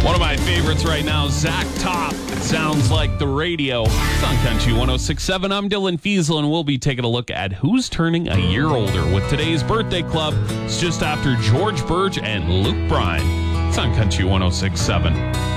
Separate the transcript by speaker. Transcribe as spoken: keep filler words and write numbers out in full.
Speaker 1: One of my favorites right now, Zach Top. Sounds like the radio. It's on Country one oh six point seven. I'm Dylan Fiesel, and we'll be taking a look at who's turning a year older with today's birthday club. It's just after George Burge and Luke Bryan. It's on Country one oh six point seven.